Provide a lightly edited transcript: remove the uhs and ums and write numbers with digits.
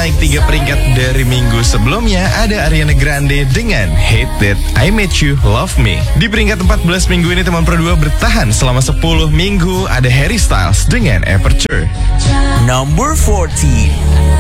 naik 3 peringkat dari minggu sebelumnya. Ada Ariana Grande dengan Hate That I Made You Love Me. Di peringkat 14 minggu ini teman Pro 2 bertahan selama 10 minggu. Ada Harry Styles dengan Aperture. Number 14.